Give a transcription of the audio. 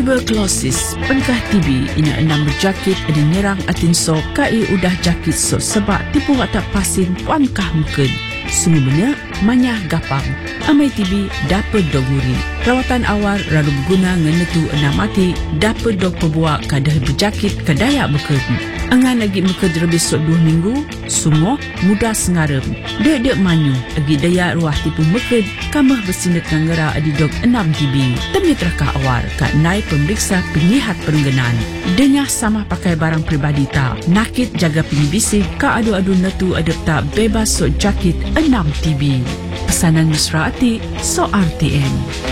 Tuberkulosis, pengkah TB ina enam berjakit ada nyerang atin so kai udah jakit so sebab tipu watak pasin puankah mungkin. Sungguh benar, manyah gapang. Amai TB dapat doguri. Rawatan awal lalu berguna ngenetu enam mati dapat dog pebuak kadah berjakit kadaya bekerja. Angan lagi bekerja lebih 2 minggu, semua mudah sengaram. Dek manyu, lagi daya ruah tipu meked, kamah bersindat ngera adi dog 6 TB. Demi terkah awal, kat nai pemeriksa penyihat perengganan. Denyah sama pakai barang peribadi tak. Nakit jaga pinibisi, ka adu-adu netu adep tak bebas sok jakit 6 TB. Pesanan mesra hati, so RTM.